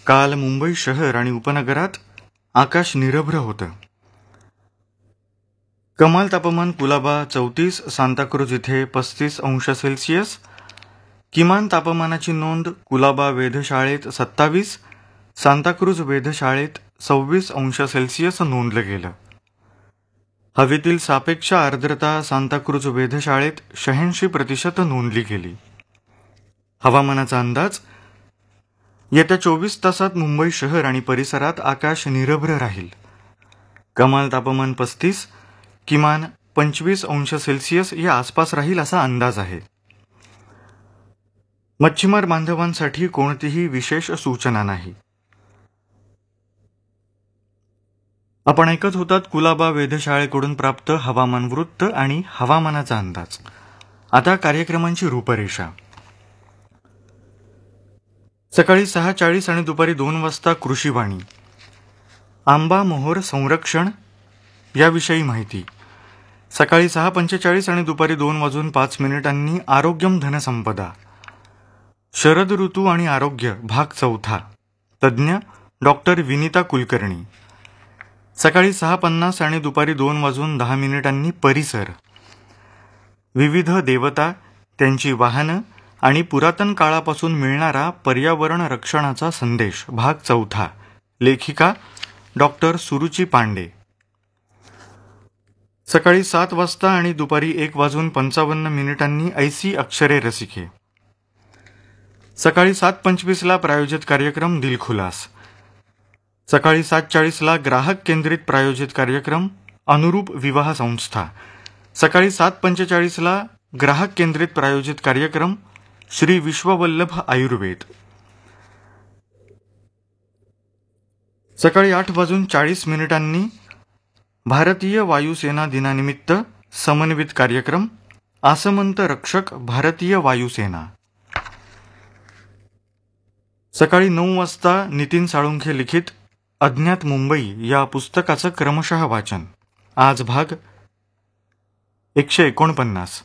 काल मुंबई शहर आणि उपनगरात आकाश निरभ्र होतं. कमाल तापमान कुलाबा 34, सांताक्रूज इथे 35 अंश सेल्सिअस, किमान तापमानाची नोंद कुलाबा वेधशाळेत 27, सांताक्रूज वेधशाळेत 26 अंश सेल्सिअस नोंदलं गेलं. हवेतील सापेक्ष आर्द्रता सांताक्रूज वेधशाळेत 86% नोंदली गेली. हवामानाचा अंदाज. येत्या 24 तासात मुंबई शहर आणि परिसरात आकाश निरभ्र राहील. कमाल तापमान 35, किमान 25 अंश सेल्सिअस या आसपास राहील असा अंदाज आहे. मच्छीमार बांधवांसाठी कोणतीही विशेष सूचना नाही. आपण ऐकत होतात कुलाबा वेधशाळेकडून प्राप्त हवामान वृत्त आणि हवामानाचा अंदाज. आता कार्यक्रमांची रूपरेषा. सकाळी 6:40 आणि दुपारी 2 वाजता कृषीवाणी. आंबा मोहोर संरक्षण याविषयी माहिती. सकाळी 6:45 आणि दुपारी 2:05 आरोग्यम धनसंपदा. शरद ऋतू आणि आरोग्य भाग 4. तज्ज्ञ डॉक्टर विनीता कुलकर्णी. सकाळी 6:50 आणि दुपारी 2:10 परिसर. विविध देवता, त्यांची वाहनं आणि पुरातन काळापासून मिळणारा पर्यावरण रक्षणाचा संदेश भाग 4. लेखिका डॉक्टर सुरुची पांडे. सकाळी 7 वाजता आणि दुपारी 1:55 ऐसी अक्षरे रसिके. सकाळी 7:25 प्रायोजित कार्यक्रम दिलखुलास. सकाळी 7:40 ग्राहक केंद्रित प्रायोजित कार्यक्रम अनुरूप विवाह संस्था. सकाळी 7:45 ग्राहक केंद्रित प्रायोजित कार्यक्रम श्री विश्ववल्लभ आयुर्वेद. सकाळी 8:40 भारतीय वायुसेना दिनानिमित्त समन्वित कार्यक्रम आसमंत रक्षक भारतीय वायुसेना. सकाळी 9 वाजता नितीन साळुंखे लिखित अज्ञात मुंबई या पुस्तकाचं क्रमशः वाचन. आज भाग 149.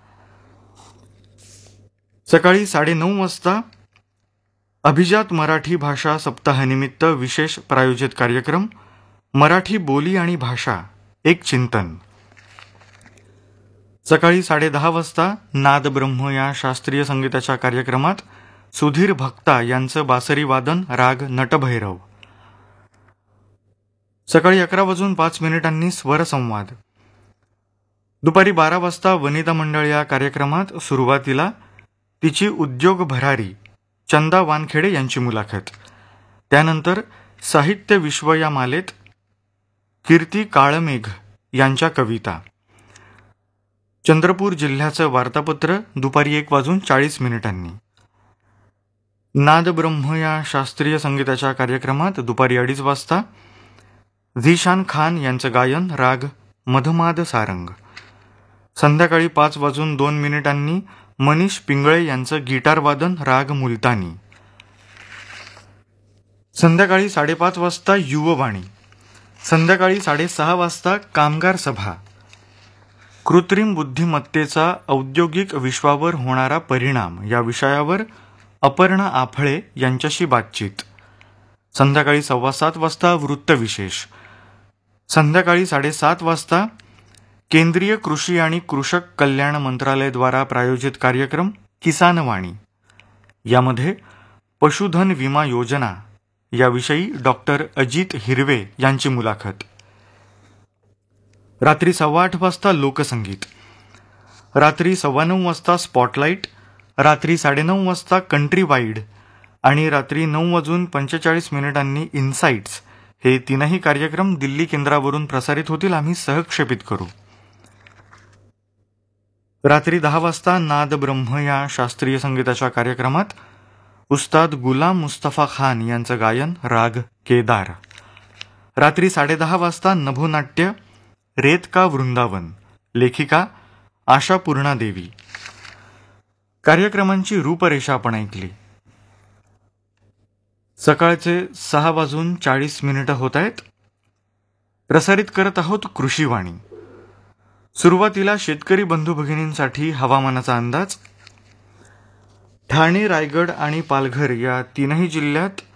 सकाळी 9:30 वाजता अभिजात मराठी भाषा सप्ताहानिमित्त विशेष प्रायोजित कार्यक्रम मराठी बोली आणि भाषा एक चिंतन. सकाळी 10:30 वाजता नादब्रह्म या शास्त्रीय संगीताच्या कार्यक्रमात सुधीर भक्ता यांचं बासरी वादन राग नटभैरव. सकाळी 11:05 स्वरसंवाद. दुपारी 12 वाजता वनिता मंडळ या कार्यक्रमात सुरुवातीला तिची उद्योग भरारी चंदा वानखेडे यांची मुलाखत. त्यानंतर साहित्य विश्व या मालेत कीर्ती काळमेघ यांच्या कविता. चंद्रपूर जिल्ह्याचं वार्तापत्र दुपारी 1:40. नादब्रह्म या शास्त्रीय संगीताच्या कार्यक्रमात दुपारी 2:30 वाजता झीशान खान यांचं गायन राग मधमाद सारंग. संध्याकाळी 5:02 मनीष पिंगळे यांचं गिटार वादन राग मुलतानी. संध्याकाळी 5:30 वाजता युववाणी. संध्याकाळी 6:30 वाजता कामगार सभा. कृत्रिम बुद्धिमत्तेचा औद्योगिक विश्वावर होणारा परिणाम या विषयावर अपर्णा आफळे यांच्याशी बातचीत. संध्याकाळी 7:15 वाजता वृत्तविशेष. संध्याकाळी 7:30 वाजता केंद्रीय कृषी आणि कृषक कल्याण मंत्रालयाद्वारा प्रायोजित कार्यक्रम किसानवाणी. यामध्ये पशुधन विमा योजना याविषयी डॉक्टर अजित हिरवे यांची मुलाखत. रात्री 8:15 वाजता लोकसंगीत. रात्री 9:15 वाजता स्पॉटलाईट. रात्री 9:30 वाजता कंट्री वाईड आणि रात्री 9:45 इन्साइट्स हे तीनही कार्यक्रम दिल्ली केंद्रावरून प्रसारित होतील. आम्ही सहक्षेपित करू. रात्री 10 वाजता नाद ब्रह्म या शास्त्रीय संगीताच्या कार्यक्रमात उस्ताद गुलाम मुस्तफा खान यांचं गायन राग केदार. रात्री 10:30 वाजता नभोनाट्य रेत का वृंदावन. लेखिका आशापूर्णा देवी. कार्यक्रमांची रूपरेषा आपण ऐकली. सकाळचे 6:40 होत आहेत. प्रसारित करत आहोत कृषीवाणी. सुरुवातीला शेतकरी बंधू भगिनींसाठी हवामानाचा अंदाज. ठाणे, रायगड आणि पालघर या तीनही जिल्ह्यात